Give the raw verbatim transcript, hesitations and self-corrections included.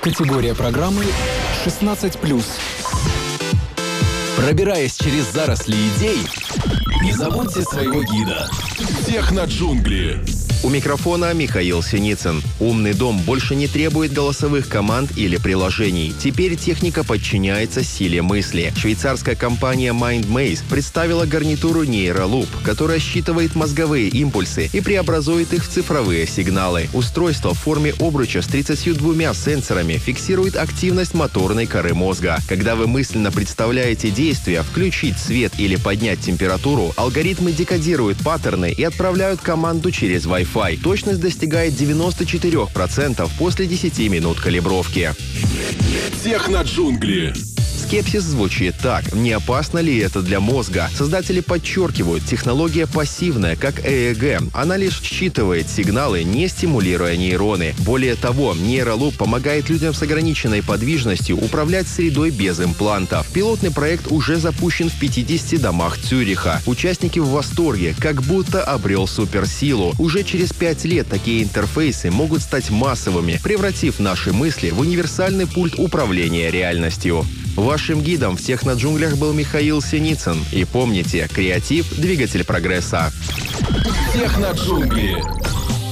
Категория программы шестнадцать плюс. Пробираясь через заросли идей, не забудьте своего гида. Техноджунгли. У микрофона Михаил Синицын. Умный дом больше не требует голосовых команд или приложений. Теперь техника подчиняется силе мысли. Швейцарская компания MindMaze представила гарнитуру NeuroLoop, которая считывает мозговые импульсы и преобразует их в цифровые сигналы. Устройство в форме обруча с тридцатью двумя сенсорами фиксирует активность моторной коры мозга. Когда вы мысленно представляете действия, включить свет или поднять температуру, алгоритмы декодируют паттерны и отправляют команду через Wi-Fi. Точность достигает девяносто четыре процента после десяти минут калибровки. Техноджунгли. Скепсис звучит так. Не опасно ли это для мозга? Создатели подчеркивают, технология пассивная, как ЭЭГ. Она лишь считывает сигналы, не стимулируя нейроны. Более того, NeuroLoop помогает людям с ограниченной подвижностью управлять средой без имплантов. Пилотный проект уже запущен в пятидесяти домах Цюриха. Участники в восторге, как будто обрел суперсилу. Уже через пять лет такие интерфейсы могут стать массовыми, превратив наши мысли в универсальный пульт управления реальностью. Вашим гидом в Техноджунглях был Михаил Синицын. И помните, креатив – двигатель прогресса. Техноджунгли.